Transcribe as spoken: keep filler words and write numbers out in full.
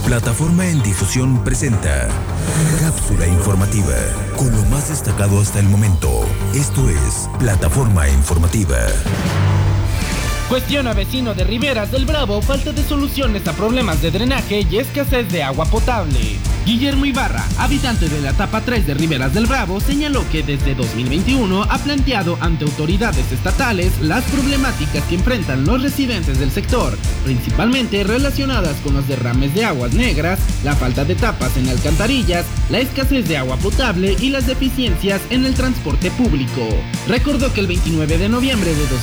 Plataforma en Difusión presenta Cápsula Informativa, con lo más destacado hasta el momento. Esto es Plataforma Informativa. Cuestiona vecino de Riberas del Bravo falta de soluciones a problemas de drenaje y escasez de agua potable. Guillermo Ibarra, habitante de la etapa tres de Riberas del Bravo, señaló que desde dos mil veintiuno ha planteado ante autoridades estatales las problemáticas que enfrentan los residentes del sector, principalmente relacionadas con los derrames de aguas negras, la falta de tapas en alcantarillas, la escasez de agua potable y las deficiencias en el transporte público. Recordó que el veintinueve de noviembre de dos